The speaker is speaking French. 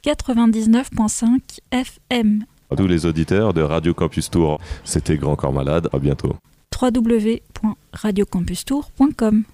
99.5 FM. À tous les auditeurs de Radio Campus Tour, c'était Grand Corps Malade, à bientôt. www.radiocampustour.com